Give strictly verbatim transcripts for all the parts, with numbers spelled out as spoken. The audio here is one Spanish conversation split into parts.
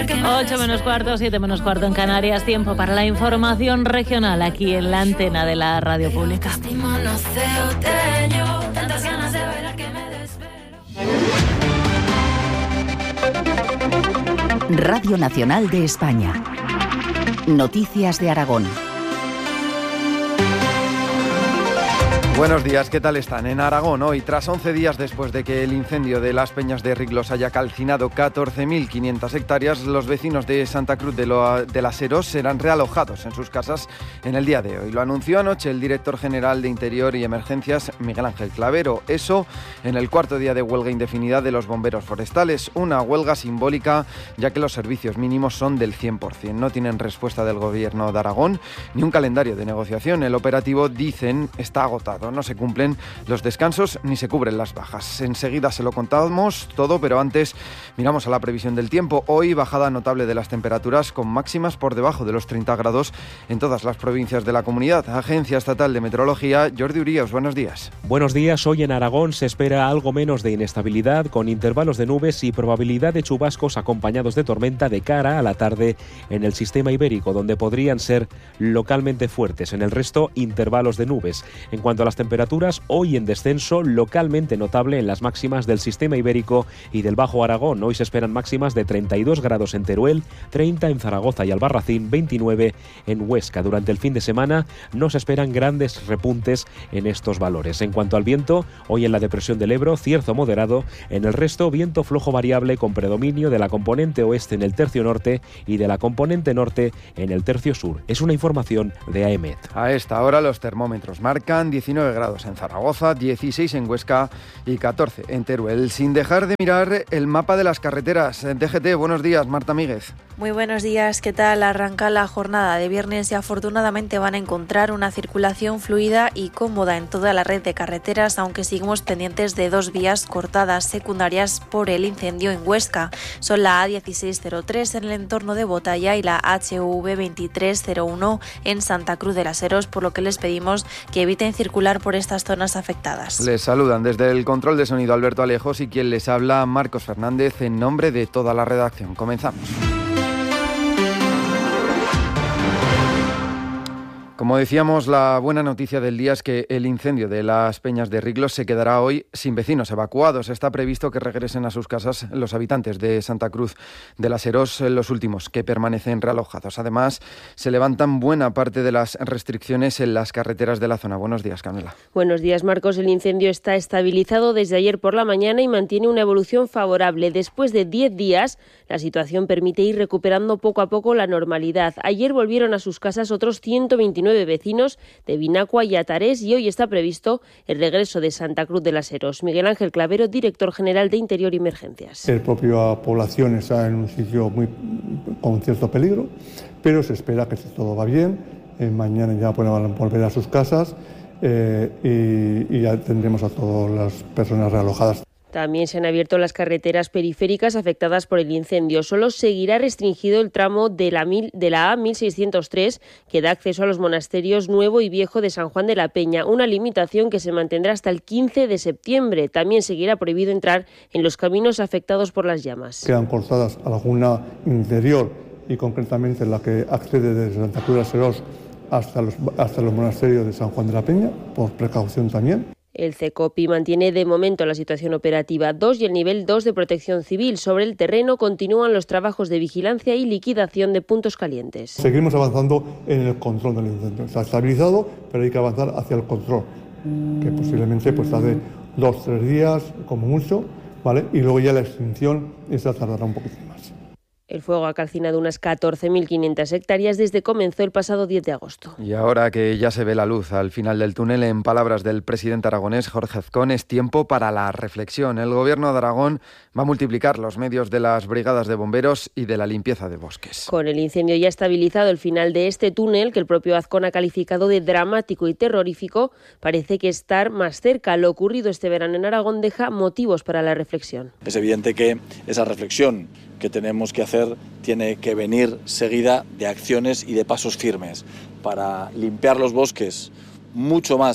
ocho menos cuarto, siete menos cuarto en Canarias. Tiempo para la información regional aquí en la antena de la radio pública. Radio Nacional de España. Noticias de Aragón. Buenos días, ¿qué tal están? En Aragón hoy, tras once días después de que el incendio de las Peñas de Riglos haya calcinado catorce mil quinientas hectáreas, los vecinos de Santa Cruz de, lo, de las Heros serán realojados en sus casas en el día de hoy. Lo anunció anoche el director general de Interior y Emergencias, Miguel Ángel Clavero. Eso en el cuarto día de huelga indefinida de los bomberos forestales. Una huelga simbólica, ya que los servicios mínimos son del cien por ciento. No tienen respuesta del gobierno de Aragón ni un calendario de negociación. El operativo, dicen, está agotado. No se cumplen los descansos ni se cubren las bajas. Enseguida se lo contamos todo, pero antes miramos a la previsión del tiempo. Hoy bajada notable de las temperaturas con máximas por debajo de los treinta grados en todas las provincias de la comunidad. Agencia Estatal de Meteorología, Jordi Urías, buenos días. Buenos días. Hoy en Aragón se espera algo menos de inestabilidad, con intervalos de nubes y probabilidad de chubascos acompañados de tormenta de cara a la tarde en el sistema ibérico, donde podrían ser localmente fuertes. En el resto, intervalos de nubes. En cuanto a las temperaturas, hoy en descenso localmente notable en las máximas del sistema ibérico y del Bajo Aragón. Hoy se esperan máximas de treinta y dos grados en Teruel, treinta en Zaragoza y Albarracín, veintinueve en Huesca. Durante el fin de semana no se esperan grandes repuntes en estos valores. En cuanto al viento, hoy en la depresión del Ebro, cierzo moderado. En el resto, viento flojo variable con predominio de la componente oeste en el tercio norte y de la componente norte en el tercio sur. Es una información de AEMET. A esta hora los termómetros marcan diecinueve grados en Zaragoza, dieciséis en Huesca y catorce en Teruel. Sin dejar de mirar el mapa de las carreteras. D G T, buenos días, Marta Míguez. Muy buenos días, ¿qué tal? Arranca la jornada de viernes y afortunadamente van a encontrar una circulación fluida y cómoda en toda la red de carreteras, aunque seguimos pendientes de dos vías cortadas secundarias por el incendio en Huesca. Son la A dieciséis cero tres en el entorno de Botalla y la H V veintitrés cero uno en Santa Cruz de las Heros, por lo que les pedimos que eviten circular por estas zonas afectadas. Les saludan desde el control de sonido Alberto Alejos y quien les habla, Marcos Fernández, en nombre de toda la redacción. Comenzamos. Como decíamos, la buena noticia del día es que el incendio de las Peñas de Riglos se quedará hoy sin vecinos evacuados. Está previsto que regresen a sus casas los habitantes de Santa Cruz de las Heros, los últimos que permanecen realojados. Además, se levantan buena parte de las restricciones en las carreteras de la zona. Buenos días, Camila. Buenos días, Marcos. El incendio está estabilizado desde ayer por la mañana y mantiene una evolución favorable. Después de diez días, la situación permite ir recuperando poco a poco la normalidad. Ayer volvieron a sus casas otros ciento veintinueve vecinos de Vinacua y Atarés y hoy está previsto el regreso de Santa Cruz de las Heros. Miguel Ángel Clavero, director general de Interior y Emergencias. La propia población está en un sitio muy, con cierto peligro, pero se espera que si todo va bien, eh, mañana ya puedan volver a sus casas eh, y, y ya tendremos a todas las personas realojadas. También se han abierto las carreteras periféricas afectadas por el incendio. Solo seguirá restringido el tramo de la, mil, de la A mil seiscientos tres, que da acceso a los monasterios Nuevo y Viejo de San Juan de la Peña, una limitación que se mantendrá hasta el quince de septiembre. También seguirá prohibido entrar en los caminos afectados por las llamas. Quedan cortadas alguna interior y concretamente la que accede desde Santa Cruz de las Heros hasta los, hasta los monasterios de San Juan de la Peña, por precaución también. El CECOPI mantiene de momento la situación operativa dos y el nivel dos de protección civil. Sobre el terreno continúan los trabajos de vigilancia y liquidación de puntos calientes. Seguimos avanzando en el control del incendio. Está estabilizado, pero hay que avanzar hacia el control, que posiblemente pues tarde dos, tres días como mucho, ¿vale? Y luego ya la extinción, esa tardará un poquito más. El fuego ha calcinado unas catorce mil quinientas hectáreas desde que comenzó el pasado diez de agosto. Y ahora que ya se ve la luz al final del túnel, en palabras del presidente aragonés Jorge Azcón, es tiempo para la reflexión. El gobierno de Aragón va a multiplicar los medios de las brigadas de bomberos y de la limpieza de bosques. Con el incendio ya estabilizado el final de este túnel, que el propio Azcón ha calificado de dramático y terrorífico, parece que estar más cerca. Lo ocurrido este verano en Aragón deja motivos para la reflexión. Es evidente que esa reflexión que tenemos que hacer tiene que venir seguida de acciones y de pasos firmes para limpiar los bosques mucho más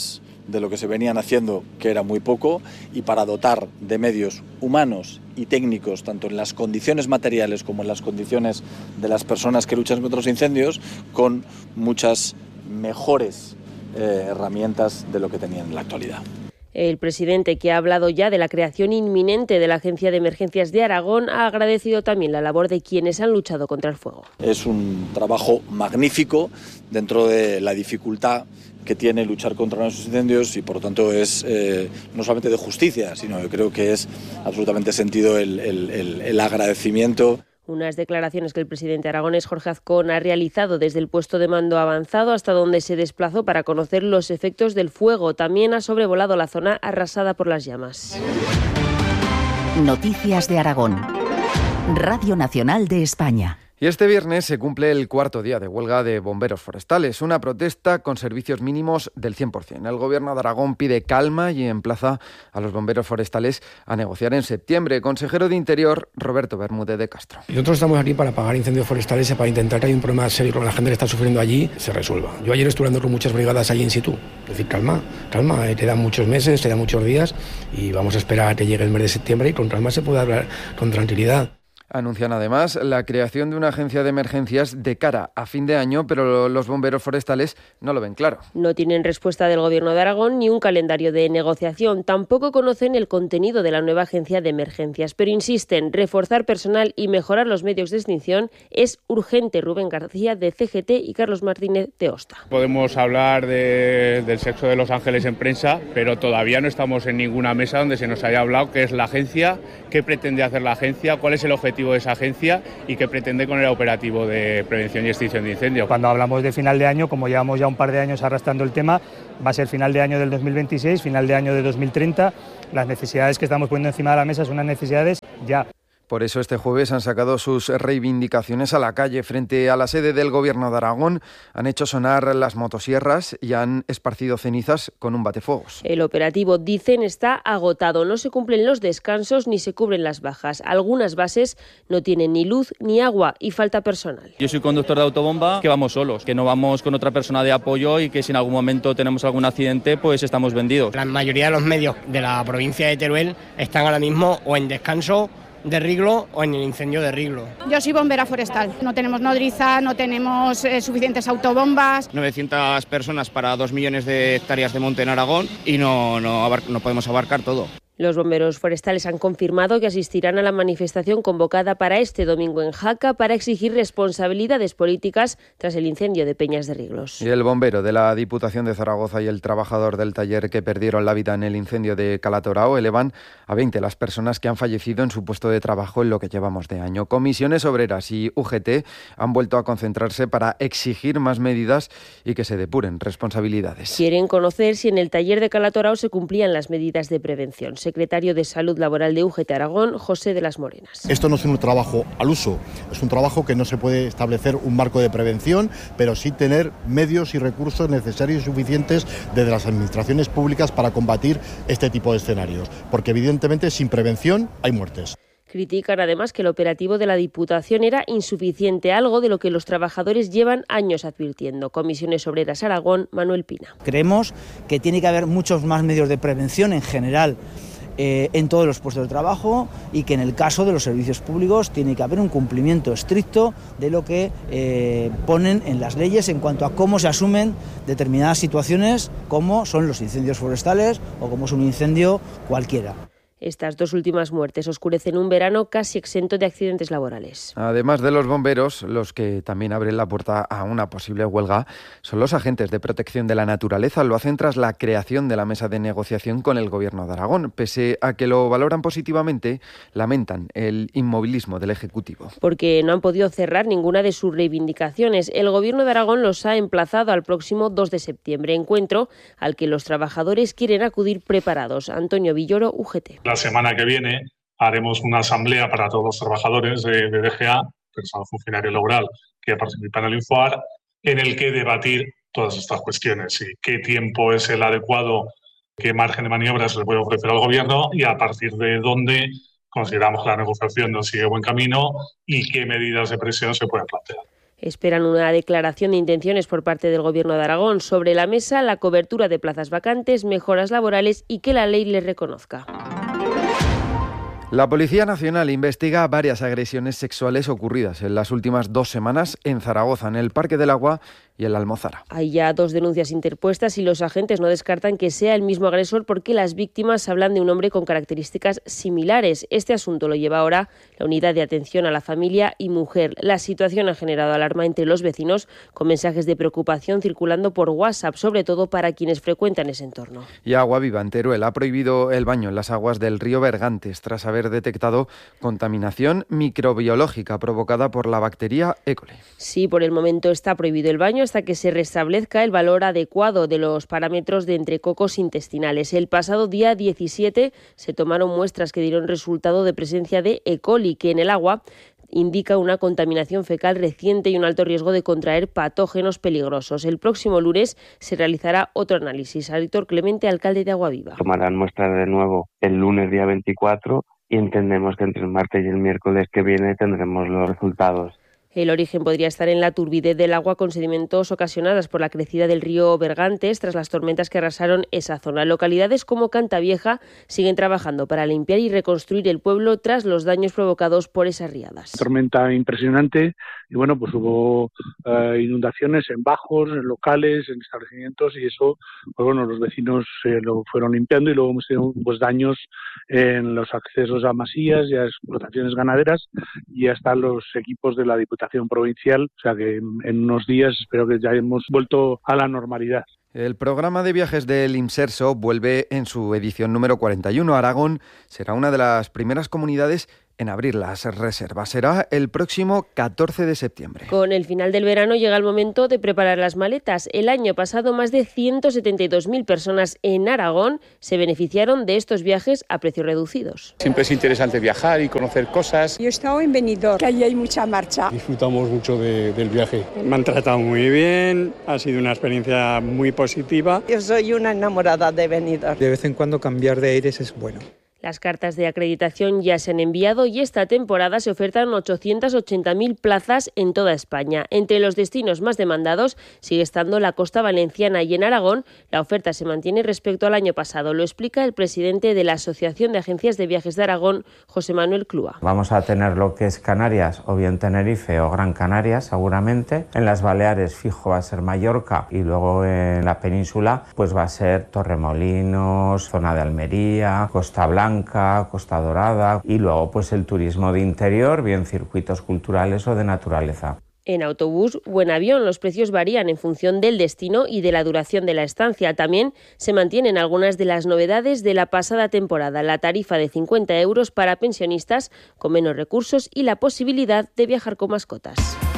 de lo que se venían haciendo, que era muy poco, y para dotar de medios humanos y técnicos, tanto en las condiciones materiales como en las condiciones de las personas que luchan contra los incendios, con muchas mejores eh, herramientas de lo que tenían en la actualidad. El presidente, que ha hablado ya de la creación inminente de la Agencia de Emergencias de Aragón, ha agradecido también la labor de quienes han luchado contra el fuego. Es un trabajo magnífico dentro de la dificultad que tiene luchar contra nuestros incendios y por lo tanto es eh, no solamente de justicia, sino yo creo que es absolutamente sentido el, el, el, el agradecimiento. Unas declaraciones que el presidente aragonés Jorge Azcón ha realizado desde el puesto de mando avanzado, hasta donde se desplazó para conocer los efectos del fuego. También ha sobrevolado la zona arrasada por las llamas. Noticias de Aragón. Radio Nacional de España. Y este viernes se cumple el cuarto día de huelga de bomberos forestales, una protesta con servicios mínimos del cien por ciento. El Gobierno de Aragón pide calma y emplaza a los bomberos forestales a negociar en septiembre. Consejero de Interior, Roberto Bermúdez de Castro. Nosotros estamos aquí para apagar incendios forestales y para intentar que hay un problema serio con la gente que está sufriendo allí, se resuelva. Yo ayer estuve hablando con muchas brigadas allí in situ. Es decir, calma, calma, eh, te dan muchos meses, te dan muchos días y vamos a esperar a que llegue el mes de septiembre y con calma se puede hablar con tranquilidad. Anuncian además la creación de una agencia de emergencias de cara a fin de año, pero los bomberos forestales no lo ven claro. No tienen respuesta del Gobierno de Aragón ni un calendario de negociación. Tampoco conocen el contenido de la nueva agencia de emergencias, pero insisten, reforzar personal y mejorar los medios de extinción es urgente. Rubén García de C G T y Carlos Martínez de Osta. Podemos hablar de, del sexo de los ángeles en prensa, pero todavía no estamos en ninguna mesa donde se nos haya hablado qué es la agencia, qué pretende hacer la agencia, cuál es el objetivo de esa agencia y qué pretende con el operativo de prevención y extinción de incendios. Cuando hablamos de final de año, como llevamos ya un par de años arrastrando el tema, va a ser final de año del dos mil veintiséis, final de año de dos mil treinta. Las necesidades que estamos poniendo encima de la mesa son unas necesidades ya. Por eso este jueves han sacado sus reivindicaciones a la calle. Frente a la sede del Gobierno de Aragón han hecho sonar las motosierras y han esparcido cenizas con un batefuegos. El operativo, dicen, está agotado. No se cumplen los descansos ni se cubren las bajas. Algunas bases no tienen ni luz ni agua y falta personal. Yo soy conductor de autobomba, que vamos solos, que no vamos con otra persona de apoyo y que si en algún momento tenemos algún accidente, pues estamos vendidos. La mayoría de los medios de la provincia de Teruel están ahora mismo o en descanso de Riglo o en el incendio de Riglo. Yo soy bombera forestal, no tenemos nodriza, no tenemos eh, suficientes autobombas. novecientas personas para dos millones de hectáreas de monte en Aragón y no, no, abar- no podemos abarcar todo. Los bomberos forestales han confirmado que asistirán a la manifestación convocada para este domingo en Jaca para exigir responsabilidades políticas tras el incendio de Peñas de Riglos. Y el bombero de la Diputación de Zaragoza y el trabajador del taller que perdieron la vida en el incendio de Calatorao elevan a veinte las personas que han fallecido en su puesto de trabajo en lo que llevamos de año. Comisiones Obreras y U G T han vuelto a concentrarse para exigir más medidas y que se depuren responsabilidades. Quieren conocer si en el taller de Calatorao se cumplían las medidas de prevención. Secretario de Salud Laboral de U G T Aragón, José de las Morenas. Esto no es un trabajo al uso, es un trabajo que no se puede establecer un marco de prevención, pero sí tener medios y recursos necesarios y suficientes desde las administraciones públicas para combatir este tipo de escenarios, porque evidentemente sin prevención hay muertes. Critican además que el operativo de la Diputación era insuficiente, algo de lo que los trabajadores llevan años advirtiendo. Comisiones Obreras Aragón, Manuel Pina. Creemos que tiene que haber muchos más medios de prevención en general eh, en todos los puestos de trabajo y que en el caso de los servicios públicos tiene que haber un cumplimiento estricto de lo que eh, ponen en las leyes en cuanto a cómo se asumen determinadas situaciones como son los incendios forestales o como es un incendio cualquiera. Estas dos últimas muertes oscurecen un verano casi exento de accidentes laborales. Además de los bomberos, los que también abren la puerta a una posible huelga son los agentes de protección de la naturaleza. Lo hacen tras la creación de la mesa de negociación con el Gobierno de Aragón. Pese a que lo valoran positivamente, lamentan el inmovilismo del Ejecutivo. Porque no han podido cerrar ninguna de sus reivindicaciones. El Gobierno de Aragón los ha emplazado al próximo dos de septiembre, encuentro al que los trabajadores quieren acudir preparados. Antonio Villoro, U G T. La semana que viene haremos una asamblea para todos los trabajadores de, de D G A, personal funcionario laboral que participan en el Infoar, en el que debatir todas estas cuestiones y qué tiempo es el adecuado, qué margen de maniobra se le puede ofrecer al Gobierno y a partir de dónde consideramos que la negociación no sigue buen camino y qué medidas de presión se pueden plantear. Esperan una declaración de intenciones por parte del Gobierno de Aragón. Sobre la mesa, la cobertura de plazas vacantes, mejoras laborales y que la ley les reconozca. La Policía Nacional investiga varias agresiones sexuales ocurridas en las últimas dos semanas en Zaragoza, en el Parque del Agua y en la Almozara. Hay ya dos denuncias interpuestas y los agentes no descartan que sea el mismo agresor porque las víctimas hablan de un hombre con características similares. Este asunto lo lleva ahora la Unidad de Atención a la Familia y Mujer. La situación ha generado alarma entre los vecinos, con mensajes de preocupación circulando por WhatsApp, sobre todo para quienes frecuentan ese entorno. Y Agua Viva en Teruel ha prohibido el baño en las aguas del río Bergantes tras haber detectado contaminación microbiológica provocada por la bacteria E. coli. Sí, por el momento está prohibido el baño hasta que se restablezca el valor adecuado de los parámetros de entrecocos intestinales. El pasado día diecisiete se tomaron muestras que dieron resultado de presencia de E. coli, que en el agua indica una contaminación fecal reciente y un alto riesgo de contraer patógenos peligrosos. El próximo lunes se realizará otro análisis. Aitor Clemente, alcalde de Agua Viva. Tomarán muestras de nuevo el lunes día veinticuatro y entendemos que entre el martes y el miércoles que viene tendremos los resultados. El origen podría estar en la turbidez del agua con sedimentos ocasionadas por la crecida del río Bergantes tras las tormentas que arrasaron esa zona. Localidades como Cantavieja siguen trabajando para limpiar y reconstruir el pueblo tras los daños provocados por esas riadas. Tormenta impresionante y bueno, pues hubo eh, inundaciones en bajos, en locales, en establecimientos y eso, pues bueno, los vecinos eh, lo fueron limpiando y luego hemos tenido pues daños en los accesos a masías y a explotaciones ganaderas y hasta los equipos de la Diputación provincial, o sea que en unos días espero que ya hemos vuelto a la normalidad. El programa de viajes del Imserso vuelve en su edición número cuarenta y uno. Aragón será una de las primeras comunidades en abrir las reservas. Será el próximo catorce de septiembre. Con el final del verano llega el momento de preparar las maletas. El año pasado más de ciento setenta y dos mil personas en Aragón se beneficiaron de estos viajes a precios reducidos. Siempre es interesante viajar y conocer cosas. Yo he estado en Benidorm, que allí hay mucha marcha. Disfrutamos mucho de, del viaje. Me han tratado muy bien, ha sido una experiencia muy positiva. Yo soy una enamorada de Benidorm. De vez en cuando cambiar de aires es bueno. Las cartas de acreditación ya se han enviado y esta temporada se ofertan ochocientas ochenta mil plazas en toda España. Entre los destinos más demandados sigue estando la costa valenciana y en Aragón la oferta se mantiene respecto al año pasado. Lo explica el presidente de la Asociación de Agencias de Viajes de Aragón, José Manuel Clua. Vamos a tener lo que es Canarias, o bien Tenerife o Gran Canaria seguramente. En las Baleares fijo va a ser Mallorca y luego en la península pues va a ser Torremolinos, zona de Almería, Costa Blanca, Costa Dorada y luego pues el turismo de interior, bien circuitos culturales o de naturaleza. En autobús o en avión los precios varían en función del destino y de la duración de la estancia. También se mantienen algunas de las novedades de la pasada temporada, la tarifa de cincuenta euros para pensionistas con menos recursos y la posibilidad de viajar con mascotas.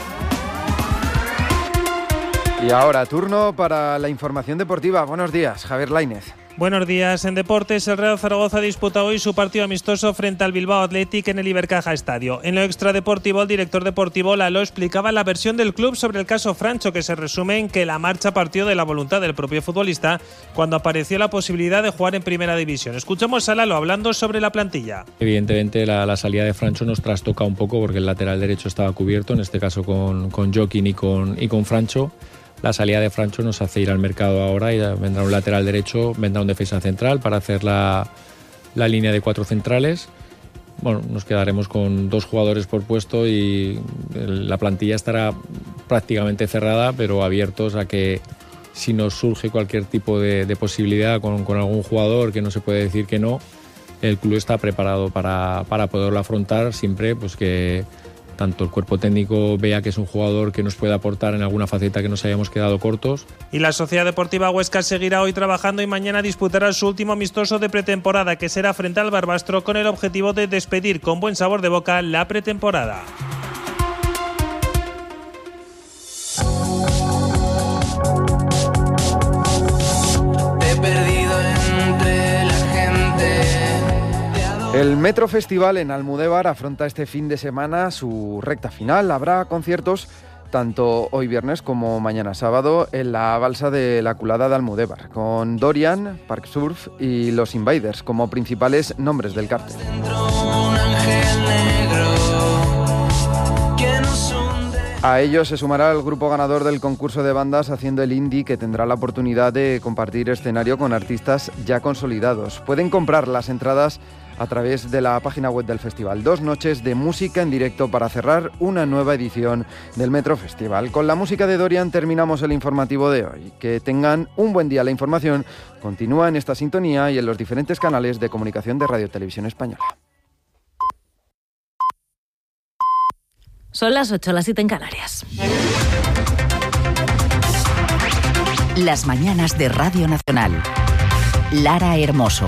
Y ahora turno para la información deportiva. Buenos días, Javier Lainez. Buenos días. En deportes, el Real Zaragoza disputa hoy su partido amistoso frente al Bilbao Athletic en el Ibercaja Estadio. En lo extradeportivo, el director deportivo Lalo explicaba en la versión del club sobre el caso Francho, que se resume en que la marcha partió de la voluntad del propio futbolista cuando apareció la posibilidad de jugar en Primera División. Escuchamos a Lalo hablando sobre la plantilla. Evidentemente la, la salida de Francho nos trastoca un poco porque el lateral derecho estaba cubierto, en este caso con, con Joaquín y con, y con Francho. La salida de Francho nos hace ir al mercado ahora y vendrá un lateral derecho, vendrá un defensa central para hacer la, la línea de cuatro centrales. Bueno, nos quedaremos con dos jugadores por puesto y la plantilla estará prácticamente cerrada, pero abiertos a que si nos surge cualquier tipo de, de posibilidad con, con algún jugador que no se puede decir que no, el club está preparado para, para poderlo afrontar siempre pues que tanto el cuerpo técnico vea que es un jugador que nos puede aportar en alguna faceta que nos hayamos quedado cortos. Y la Sociedad Deportiva Huesca seguirá hoy trabajando y mañana disputará su último amistoso de pretemporada, que será frente al Barbastro, con el objetivo de despedir con buen sabor de boca la pretemporada. El Metro Festival en Almudévar afronta este fin de semana su recta final. Habrá conciertos tanto hoy viernes como mañana sábado en la balsa de la Culada de Almudévar, con Dorian, Park Surf y los Invaders como principales nombres del cartel. A ello se sumará el grupo ganador del concurso de bandas Haciendo el Indie, que tendrá la oportunidad de compartir escenario con artistas ya consolidados. Pueden comprar las entradas a través de la página web del festival. Dos noches de música en directo para cerrar una nueva edición del Metro Festival. Con la música de Dorian terminamos el informativo de hoy. Que tengan un buen día. La información continúa en esta sintonía y en los diferentes canales de comunicación de Radio Televisión Española. Son las ocho, las siete en Canarias. Las mañanas de Radio Nacional. Lara Hermoso.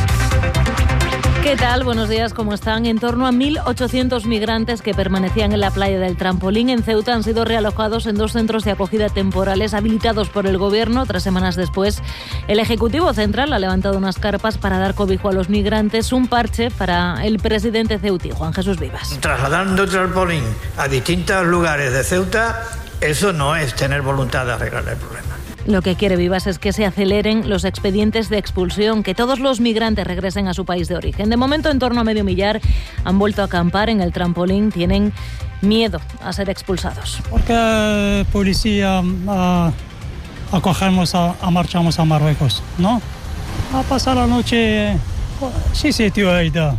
¿Qué tal? Buenos días, ¿cómo están? En torno a mil ochocientos migrantes que permanecían en la playa del Trampolín en Ceuta han sido realojados en dos centros de acogida temporales habilitados por el Gobierno. Tres semanas después, el Ejecutivo Central ha levantado unas carpas para dar cobijo a los migrantes, un parche para el presidente ceutí, Juan Jesús Vivas. Trasladando el Trampolín a distintos lugares de Ceuta, eso no es tener voluntad de arreglar el problema. Lo que quiere Vivas es que se aceleren los expedientes de expulsión, que todos los migrantes regresen a su país de origen. De momento, en torno a medio millar han vuelto a acampar en el Trampolín. Tienen miedo a ser expulsados. Porque la policía a, a cogernos, a, a marchamos a Marruecos, ¿no? A pasar la noche, sí, sitio ahí, da,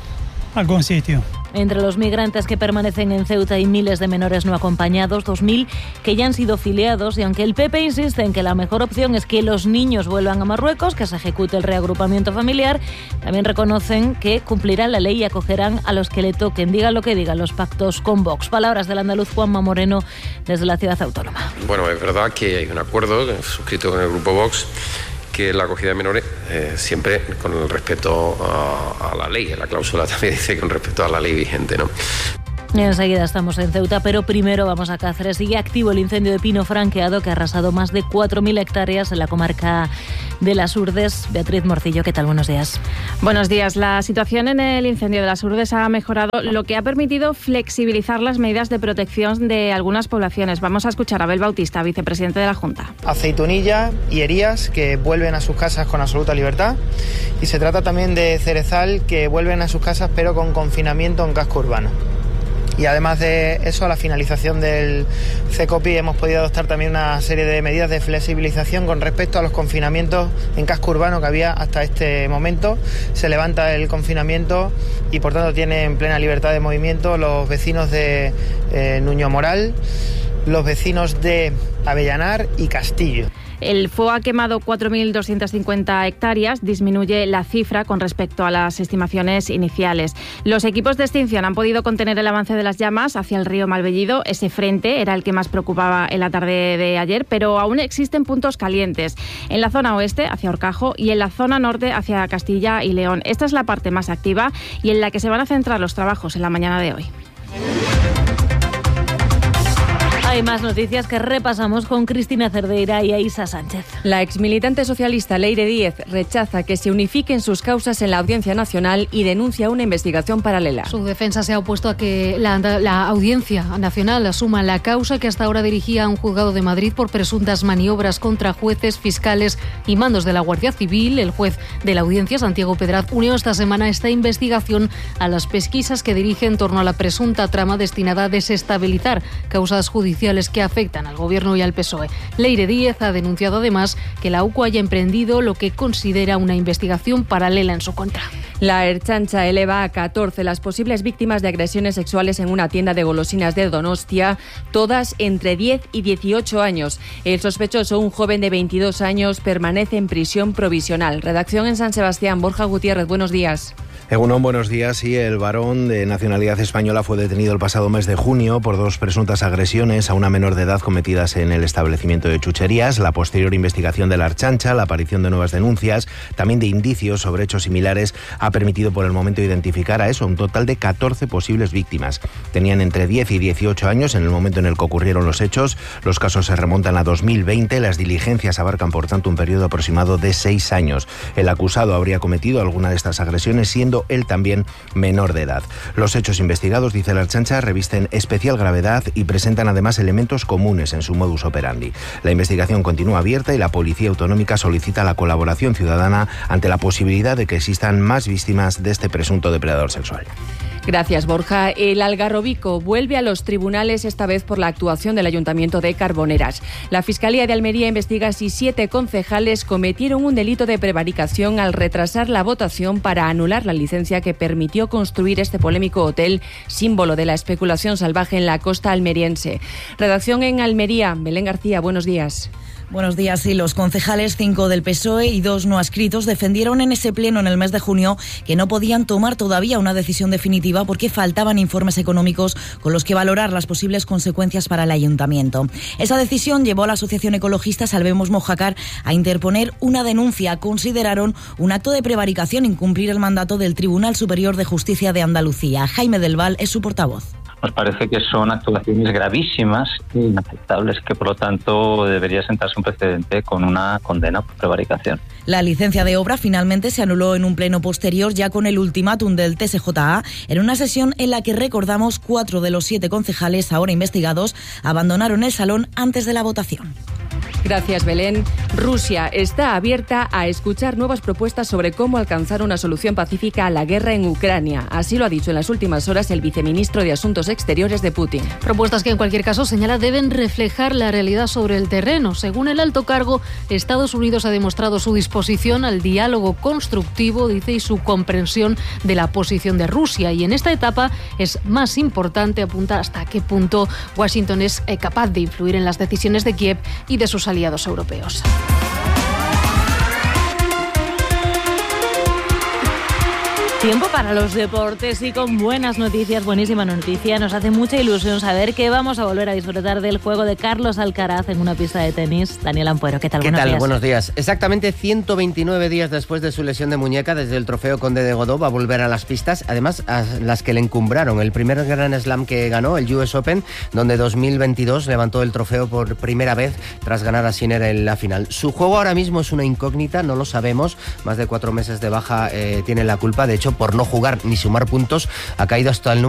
algún sitio. Entre los migrantes que permanecen en Ceuta hay miles de menores no acompañados, dos mil que ya han sido filiados, y aunque el P P insiste en que la mejor opción es que los niños vuelvan a Marruecos, que se ejecute el reagrupamiento familiar, también reconocen que cumplirán la ley y acogerán a los que le toquen, digan lo que digan los pactos con Vox. Palabras del andaluz Juanma Moreno desde la ciudad autónoma. Bueno, es verdad que hay un acuerdo suscrito con el grupo Vox, que la acogida de menores eh, siempre con el respeto a, a la ley. La cláusula también dice con respeto a la ley vigente, ¿no? Enseguida estamos en Ceuta, pero primero vamos a Cáceres. Sigue activo el incendio de pino franqueado que ha arrasado más de cuatro mil hectáreas en la comarca de Las Urdes. Beatriz Morcillo, ¿qué tal? Buenos días. Buenos días. La situación en el incendio de Las Urdes ha mejorado, lo que ha permitido flexibilizar las medidas de protección de algunas poblaciones. Vamos a escuchar a Abel Bautista, vicepresidente de la Junta. Aceitunilla y Herías, que vuelven a sus casas con absoluta libertad. Y se trata también de Cerezal, que vuelven a sus casas pero con confinamiento en casco urbano. Y además de eso, a la finalización del CECOPI hemos podido adoptar también una serie de medidas de flexibilización con respecto a los confinamientos en casco urbano que había hasta este momento. Se levanta el confinamiento y por tanto tienen plena libertad de movimiento los vecinos de eh, Nuño Moral, los vecinos de Avellanar y Castillo. El fuego ha quemado cuatro mil doscientas cincuenta hectáreas, disminuye la cifra con respecto a las estimaciones iniciales. Los equipos de extinción han podido contener el avance de las llamas hacia el río Malvellido. Ese frente era el que más preocupaba en la tarde de ayer, pero aún existen puntos calientes en la zona oeste hacia Horcajo y en la zona norte hacia Castilla y León. Esta es la parte más activa y en la que se van a centrar los trabajos en la mañana de hoy. Hay más noticias que repasamos con Cristina Cerdeira y Aisa Sánchez. La exmilitante socialista Leire Díez rechaza que se unifiquen sus causas en la Audiencia Nacional y denuncia una investigación paralela. Su defensa se ha opuesto a que la, la Audiencia Nacional asuma la causa que hasta ahora dirigía a un juzgado de Madrid por presuntas maniobras contra jueces, fiscales y mandos de la Guardia Civil. El juez de la Audiencia, Santiago Pedraz, unió esta semana esta investigación a las pesquisas que dirige en torno a la presunta trama destinada a desestabilizar causas judiciales que afectan al Gobierno y al P S O E. Leire Díez ha denunciado además que la U C U haya emprendido lo que considera una investigación paralela en su contra. La Ertzaintza eleva a catorce las posibles víctimas de agresiones sexuales en una tienda de golosinas de Donostia, todas entre diez y dieciocho años. El sospechoso, un joven de veintidós años, permanece en prisión provisional. Redacción en San Sebastián. Borja Gutiérrez, buenos días. Egunon, buenos días. Y el varón de nacionalidad española fue detenido el pasado mes de junio por dos presuntas agresiones a una menor de edad cometidas en el establecimiento de chucherías. La posterior investigación de la Ertzaintza, la aparición de nuevas denuncias, también de indicios sobre hechos similares, ha permitido por el momento identificar a eso, un total de catorce posibles víctimas. Tenían entre diez y dieciocho años en el momento en el que ocurrieron los hechos. Los casos se remontan a dos mil veinte. Las diligencias abarcan, por tanto, un periodo aproximado de seis años. El acusado habría cometido alguna de estas agresiones, siendo él también menor de edad. Los hechos investigados, dice la Ertzaintza, revisten especial gravedad y presentan además elementos comunes en su modus operandi. La investigación continúa abierta y la Policía Autonómica solicita la colaboración ciudadana ante la posibilidad de que existan más víctimas de este presunto depredador sexual. Gracias, Borja. El Algarrobico vuelve a los tribunales, esta vez por la actuación del Ayuntamiento de Carboneras. La Fiscalía de Almería investiga si siete concejales cometieron un delito de prevaricación al retrasar la votación para anular la licencia que permitió construir este polémico hotel, símbolo de la especulación salvaje en la costa almeriense. Redacción en Almería. Belén García, buenos días. Buenos días. Sí, los concejales, cinco del P S O E y dos no adscritos, defendieron en ese pleno en el mes de junio que no podían tomar todavía una decisión definitiva porque faltaban informes económicos con los que valorar las posibles consecuencias para el ayuntamiento. Esa decisión llevó a la asociación ecologista Salvemos Mojácar a interponer una denuncia. Consideraron un acto de prevaricación incumplir el mandato del Tribunal Superior de Justicia de Andalucía. Jaime del Val es su portavoz. Nos parece que son actuaciones gravísimas e inaceptables, que por lo tanto debería sentarse un precedente con una condena por prevaricación. La licencia de obra finalmente se anuló en un pleno posterior, ya con el ultimátum del T S J A, en una sesión en la que, recordamos, cuatro de los siete concejales ahora investigados abandonaron el salón antes de la votación. Gracias, Belén. Rusia está abierta a escuchar nuevas propuestas sobre cómo alcanzar una solución pacífica a la guerra en Ucrania. Así lo ha dicho en las últimas horas el viceministro de Asuntos Exteriores de Putin. Propuestas que, en cualquier caso, señala, deben reflejar la realidad sobre el terreno. Según el alto cargo, Estados Unidos ha demostrado su disposición al diálogo constructivo, dice, y su comprensión de la posición de Rusia. Y en esta etapa es más importante apuntar hasta qué punto Washington es capaz de influir en las decisiones de Kiev y de sus aliados europeos. Tiempo para los deportes y con buenas noticias, buenísima noticia. Nos hace mucha ilusión saber que vamos a volver a disfrutar del juego de Carlos Alcaraz en una pista de tenis. Daniel Ampuero, ¿qué tal? ¿Qué buenos tal? Días. Buenos días. Exactamente ciento veintinueve días después de su lesión de muñeca, desde el Trofeo Conde de Godó va a volver a las pistas, además a las que le encumbraron. El primer Grand Slam que ganó, el U S Open, donde dos mil veintidós levantó el trofeo por primera vez tras ganar a Sinner en la final. Su juego ahora mismo es una incógnita, no lo sabemos. Más de cuatro meses de baja eh, tiene la culpa. De hecho, por no jugar ni sumar puntos, ha caído hasta el número